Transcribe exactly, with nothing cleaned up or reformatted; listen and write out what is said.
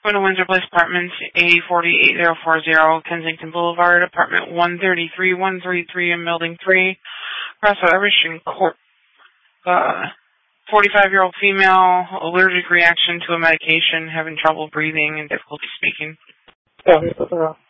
Twin Windsor Place Apartments, eighty forty, eighty forty, Kensington Boulevard, Apartment one thirty-three, one thirty-three in Building three, Russell Everston Court. Uh, forty-five-year-old female, allergic reaction to a medication, having trouble breathing and difficulty speaking. Yeah,